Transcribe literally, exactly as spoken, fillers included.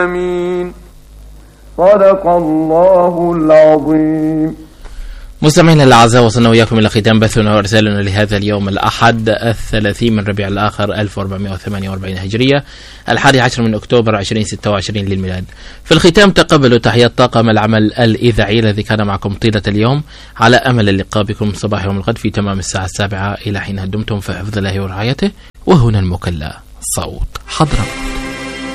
آمين. صدق الله العظيم. مستمعينا الأعزاء، وصلنا وإياكم إلى ختام بثنا وإرسالنا لهذا اليوم الأحد الثلاثين من ربيع الآخر ألف وأربعمائة وثمانية وأربعين هجرية، الحادي عشر من أكتوبر ألفين وستة وعشرين للميلاد. في الختام تقبلوا تحيات طاقم العمل الإذاعي الذي كان معكم طيلة اليوم، على أمل اللقاء بكم صباح يوم الغد في تمام الساعة السابعة. إلى حين دمتم في حفظ الله ورعايته. وهنا المكلا صوت حضرة.